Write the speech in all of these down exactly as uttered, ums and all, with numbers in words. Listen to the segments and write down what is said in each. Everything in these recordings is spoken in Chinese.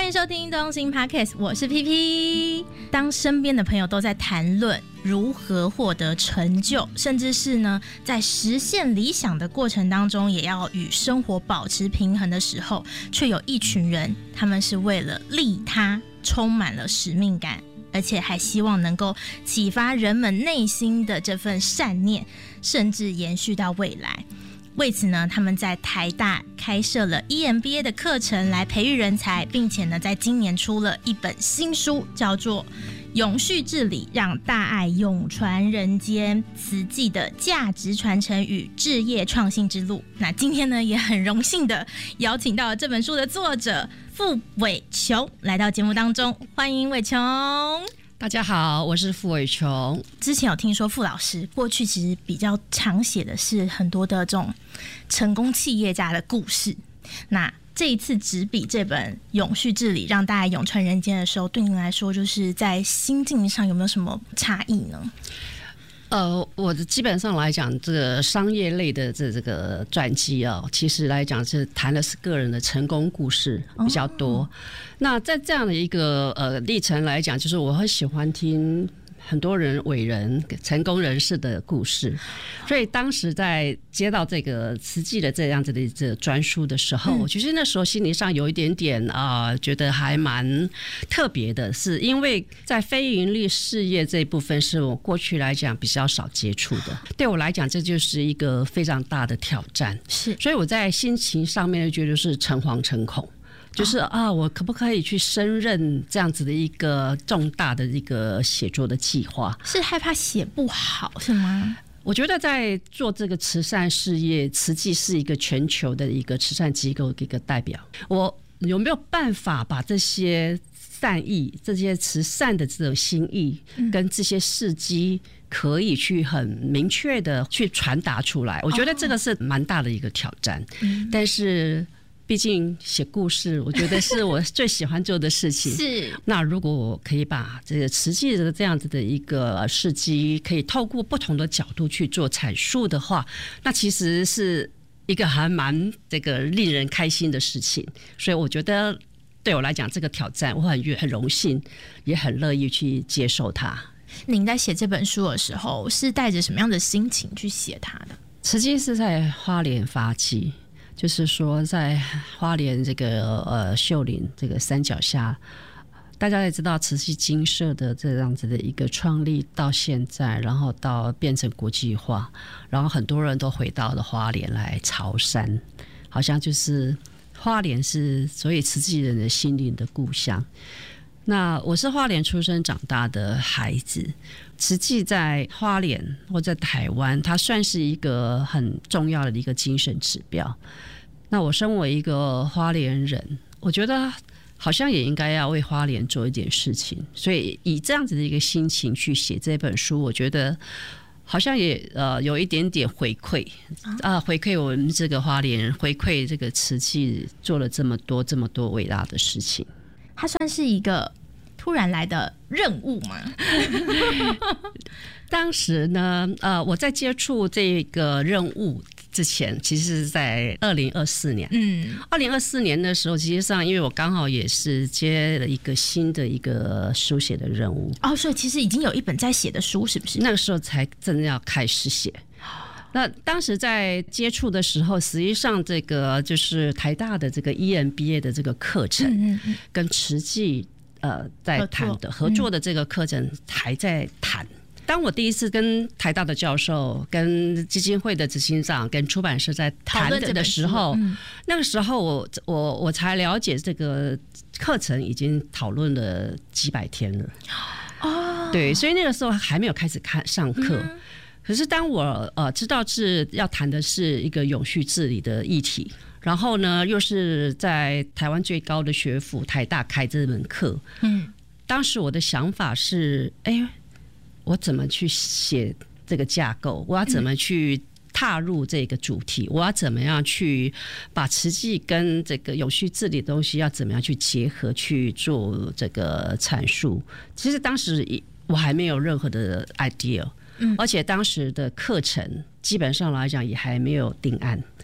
迎收听东兴 Podcast， 我是 P P。当身边的朋友都在谈论如何获得成就，甚至是呢在实现理想的过程当中也要与生活保持平衡的时候，却有一群人，他们是为了利他，充满了使命感，而且还希望能够启发人们内心的这份善念，甚至延续到未来。为此呢，他们在台大开设了 E M B A 的课程来培育人才，并且呢，在今年出了一本新书，叫做《永续治理，让大爱永传人间：慈济的价值传承与志业创新之路》。那今天呢，也很荣幸的邀请到了这本书的作者傅伟琼来到节目当中，欢迎伟琼。 大家好，我是傅伟琼。 之前有听说傅老师过去其实比较常写的是很多的这种成功企业家的故事，那这一次执笔这本《永续治理，让大爱永传人间》的时候，对您来说就是在心境上有没有什么差异呢？ 呃，我的基本上来讲，这个商业类的这这个传记啊，其实来讲是谈的是个人的成功故事比较多。哦、那在这样的一个呃历程来讲，就是我很喜欢听很多人伟人成功人士的故事，所以当时在接到这个慈济的这样子的这个专书的时候，嗯、其实那时候心理上有一点点啊、呃，觉得还蛮特别的，是因为在非营利事业这一部分是我过去来讲比较少接触的，对我来讲这就是一个非常大的挑战，是，所以我在心情上面觉得是诚惶诚恐。就是啊，我可不可以去胜任这样子的一个重大的一个写作的计划？ 是害怕写不好是吗？ 我觉得在做这个慈善事业，慈济是一个全球的一个慈善机构的一个代表，我有没有办法把这些善意、这些慈善的这种心意跟这些事迹可以去很明确的去传达出来？我觉得这个是蛮大的一个挑战，嗯、但是毕竟写故事，我觉得是我最喜欢做的事情。是，那如果我可以把这个实际的这样子的一个事迹，可以透过不同的角度去做阐述的话，那其实是一个还蛮这个令人开心的事情。所以我觉得对我来讲，这个挑战我很很荣幸，也很乐意去接受它。 您在写这本书的时候，是带着什么样的心情去写它的？ 慈济是在花莲发迹。就是说，在花莲这个呃秀林这个山脚下，大家也知道慈济精舍的这样子的一个创立到现在，然后到变成国际化，然后很多人都回到了花莲来朝山，好像就是花莲是所有慈济人的心灵的故乡。那我是花莲出生长大的孩子，慈济在花莲或在台湾，它算是一个很重要的一个精神指标。那我身为一个花莲人，我觉得好像也应该要为花莲做一点事情，所以以这样子的一个心情去写这本书，我觉得好像也呃有一点点回馈啊、呃，回馈我们这个花莲人，回馈这个慈济做了这么多这么多伟大的事情。 它算是一个突然来的任务吗？ 当时呢，呃，我在接触这个任务之前，其实是在二零二四年。嗯，二零二四年的时候，其实上因为我刚好也是接了一个新的一个书写的任务。 哦，所以其实已经有一本在写的书，是不是？ 那个时候才正要开始写。那当时在接触的时候，实际上这个就是台大的这个 E M B A 的这个课程，跟慈济呃在谈的合作的这个课程还在谈。当我第一次跟台大的教授、跟基金会的执行长、跟出版社在谈的时候，嗯、那个时候我我我才了解这个课程已经讨论了几百天了。哦，对，所以那个时候还没有开始看上课。嗯，可是当我呃知道是要谈的是一个永续治理的议题，然后呢又是在台湾最高的学府台大开这门课，嗯，当时我的想法是，哎，我怎么去写这个架构？我要怎么去踏入这个主题？我要怎么样去把慈济跟这个永续治理的东西要怎么样去结合去做这个阐述？其实当时我还没有任何的 idea。而且当时的课程基本上来讲也还没有定案，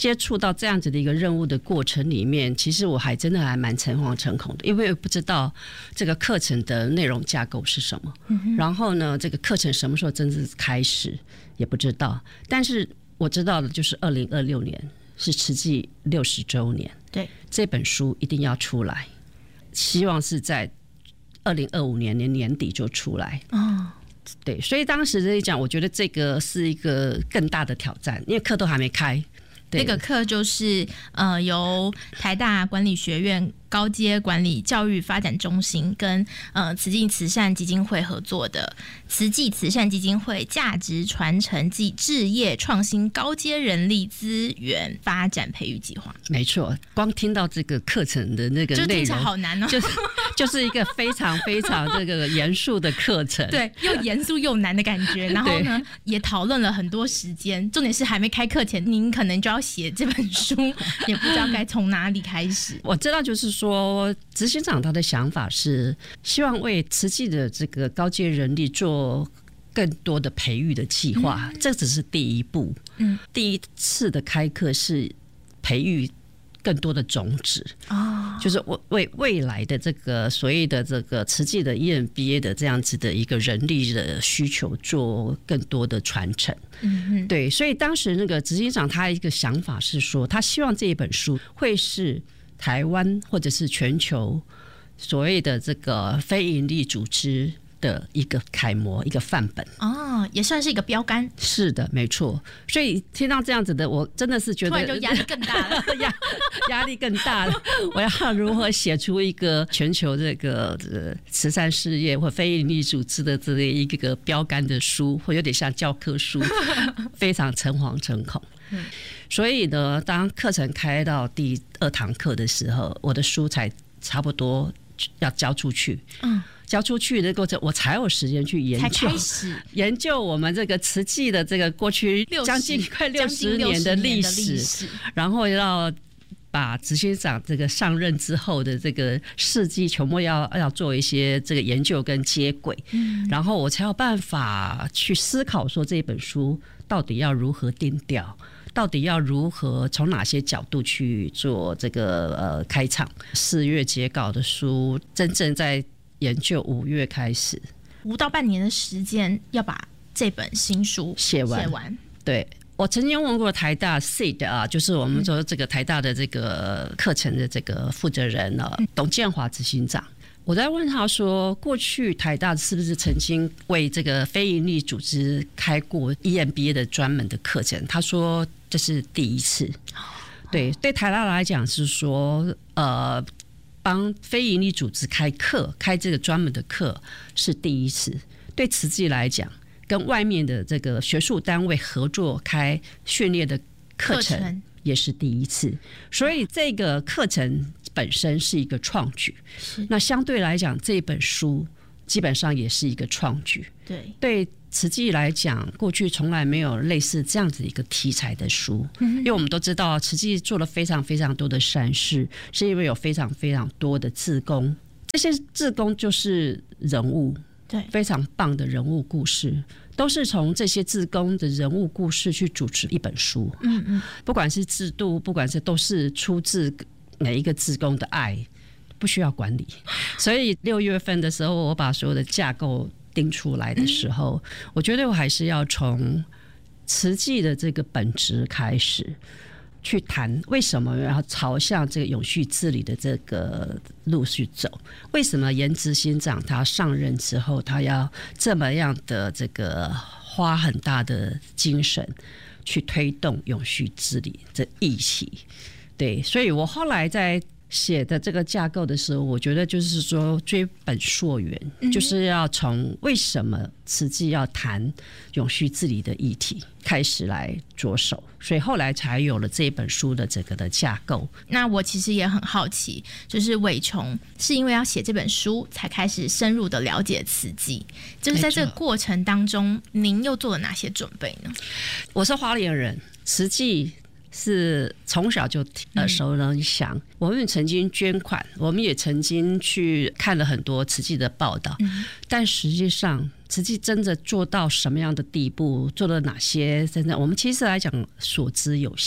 接触到这样子的一个任务的过程里面，其实我还真的还蛮诚惶诚恐的，因为不知道这个课程的内容架构是什么，嗯、然后呢，这个课程什么时候真正开始也不知道。但是我知道的就是二零二六年是慈济六十周年， 对， 这本书一定要出来，希望是在二零二五年的年底就出来。哦，对，所以当时来讲，我觉得这个是一个更大的挑战，因为课都还没开。 这个课就是呃由台大管理学院高阶管理教育发展中心跟呃慈济慈善基金会合作的慈济慈善基金会价值传承暨置业创新高阶人力资源发展培育计划。 没错，光听到这个课程的那个内容，就听起来好难哦， 就是就是一个非常非常这个严肃的课程， 对，又严肃又难的感觉。然后呢，也讨论了很多时间，重点是还没开课前，您可能就要写这本书，也不知道该从哪里开始。 我知道，就是说，执行长他的想法是希望为慈济的这个高阶人力做更多的培育的计划，嗯、这只是第一步。嗯，第一次的开课是培育更多的种子，哦，就是为未来的这个所谓的这个慈济的 E M B A 的这样子的一个人力的需求做更多的传承。嗯，对，所以当时那个执行长他一个想法是说，他希望这一本书会是台湾或者是全球所谓的这个非营利组织的一个楷模，一个范本。 哦，也算是一个标杆。 是的，没错。所以听到这样子的，我真的是觉得突然就压力更大了， 压压力更大了。我要如何写出一个全球这个慈善事业或非营利组织的这个一个标杆的书，或有点像教科书，非常诚惶诚恐。嗯，所以呢，当课程开到第二堂课的时候，我的书才差不多要交出去。嗯。交出去的过程，我才有时间去研究，才开始研究我们这个慈济的这个过去将近快六十年的历史，然后要把执行长这个上任之后的这个事迹全部要要做一些这个研究跟接轨，嗯、然后我才有办法去思考说这本书到底要如何定调。到底要如何从哪些角度去做这个呃开场？四月截稿的书，真正在研究五月开始， 五到半年的时间要把这本新书写完。写完， 对。我曾经问过台大 S E E D 啊，就是我们说这个台大的这个课程的这个负责人啊，嗯、董建华执行长。我在问他说，过去台大是不是曾经为这个非营利组织开过 E M B A 的专门的课程？他说这是第一次。对，对台大来讲是说，呃，帮非营利组织开课，开这个专门的课是第一次。对慈济来讲，跟外面的这个学术单位合作开训练的课程也是第一次。所以这个课程本身是一个创举，那相对来讲，这本书基本上也是一个创举。对，对慈济来讲，过去从来没有类似这样子一个题材的书，嗯、因为我们都知道慈济做了非常非常多的善事，是因为有非常非常多的志工，这些志工就是人物，对，非常棒的人物故事。都是从这些志工的人物故事去主持一本书，嗯嗯，不管是制度，不管是都是出自每一个志工的爱，不需要管理。所以六月份的时候，我把所有的架构定出来的时候，嗯、我觉得我还是要从慈济的这个本质开始去谈，为什么要朝向这个永续治理的这个路去走？为什么严执行长他上任之后，他要这么样的这个花很大的精神去推动永续治理这议题？对，所以我后来在写的这个架构的时候，我觉得就是说追本溯源，嗯、就是要从为什么慈济要谈永续治理的议题开始来着手，所以后来才有了这本书的整个的架构。 那我其实也很好奇，就是伟琼是因为要写这本书才开始深入的了解慈济，就是在这个过程当中，您又做了哪些准备呢？ 我是花莲人，慈济是从小就耳熟能详，嗯、我们曾经捐款，我们也曾经去看了很多慈济的报道，嗯、但实际上慈济真的做到什么样的地步，做了哪些，真的我们其实来讲所知有限。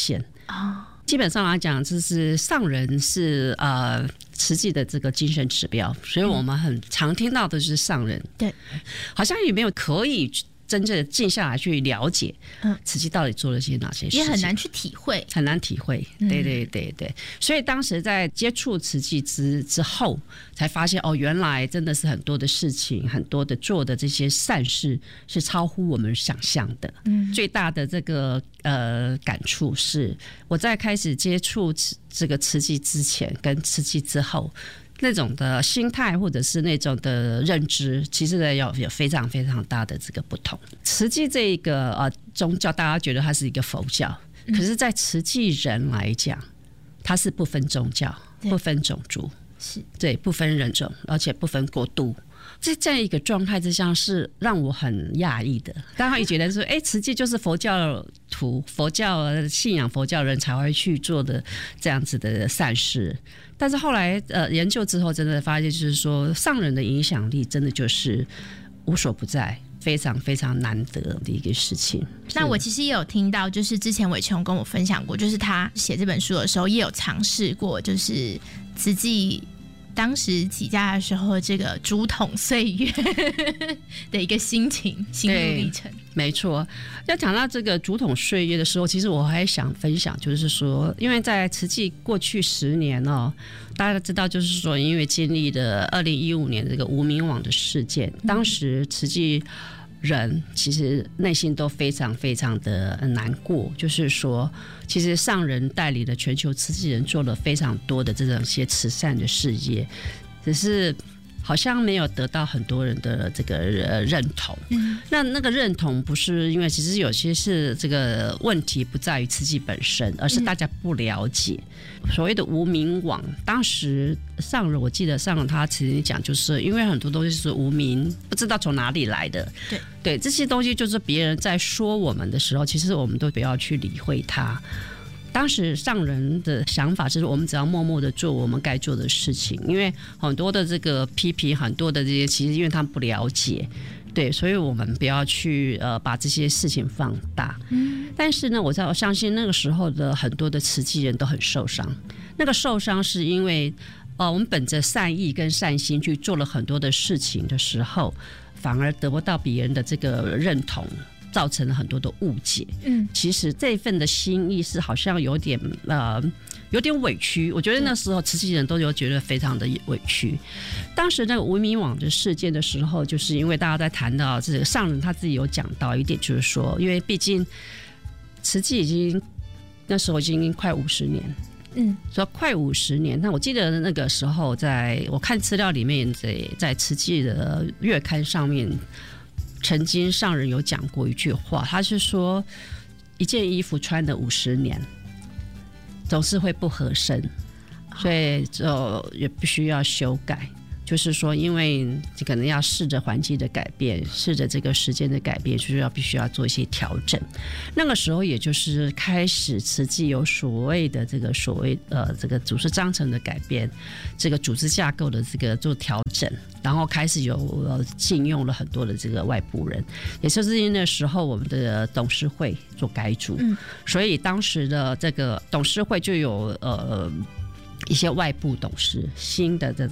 啊。 基本上来讲，就是上人是呃慈济的这个精神指标，所以我们很常听到的就是上人。 对， 好像也没有可以真正的静下来去了解，嗯，慈济到底做了些哪些事情， 也很难去体会， 很难体会。对对对对，所以当时在接触慈济之之后，才发现哦，原来真的是很多的事情，很多的做的这些善事是超乎我们想象的。嗯，最大的这个呃感触是，我在开始接触这个慈济之前跟慈济之后。那种的心态或者是那种的认知，其实呢有有非常非常大的这个不同。慈济这一个呃宗教，大家觉得它是一个佛教，可是，在慈济人来讲，它是不分宗教、不分种族，是对不分人种，而且不分国度。在这样一个状态之下，是让我很讶异的。刚刚也觉得说，哎，慈济就是佛教徒、佛教信仰佛教人才会去做的这样子的善事。但是后来呃研究之后，真的发现就是说，上人的影响力真的就是无所不在，非常非常难得的一个事情。 那我其实也有听到，就是之前伟琼跟我分享过，就是他写这本书的时候，也有尝试过，就是慈济。当时起家的时候，这个竹筒岁月的一个心情、心路历程， 没错。要讲到这个竹筒岁月的时候，其实我还想分享，就是说，因为在慈济过去十年哦，大家知道，就是说，因为经历了二零一五年这个无名网的事件，当时慈济人其实内心都非常非常的难过，就是说，其实上人带领的全球慈济人做了非常多的这种些慈善的事业，只是好像没有得到很多人的这个认同。嗯，那那个认同不是因为其实有些是这个问题不在于慈济本身，而是大家不了解。所谓的无名网，当时上人我记得上人他曾经讲，就是因为很多东西是无名，不知道从哪里来的。对对，这些东西就是别人在说我们的时候，其实我们都不要去理会它。当时上人的想法就是我们只要默默的做我们该做的事情，因为很多的这个批评，很多的这些其实因为他们不了解，对，所以我们不要去呃把这些事情放大。嗯，但是呢，我在我相信那个时候的很多的慈济人都很受伤，那个受伤是因为呃我们本着善意跟善心去做了很多的事情的时候，反而得不到别人的这个认同。造成了很多的误解。嗯，其实这份的心意是好像有点呃有点委屈。我觉得那时候慈济人都有觉得非常的委屈。当时那个无名网的事件的时候，就是因为大家在谈到这个上人他自己有讲到一点，就是说，因为毕竟慈济已经那时候已经快五十年。嗯，说快五十年。那我记得那个时候在，在我看资料里面，在在慈济的月刊上面。曾经上人有讲过一句话，他是说一件衣服穿了五十年总是会不合身，所以就也必须要修改。就是说因为可能要试着环境的改变，试着这个时间的改变，就是要必须要做一些调整。那个时候也就是开始慈济有所谓的这个所谓呃这个组织章程的改变，这个组织架构的这个做调整，然后开始有呃禁用了很多的这个外部人，也就是因为那时候我们的董事会做改组，嗯，所以当时的这个董事会就有呃一些外部董事，新的这